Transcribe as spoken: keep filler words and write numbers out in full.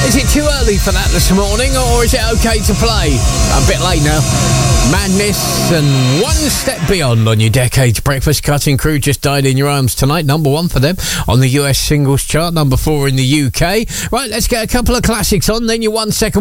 Is it too early for that this morning, or is it okay to play? A bit late now. Madness and One Step Beyond on your Decades Breakfast. Cutting Crew just died in your arms tonight. Number one for them on the U S singles chart. Number four in the U K. Right, let's get a couple of classics on, then your one second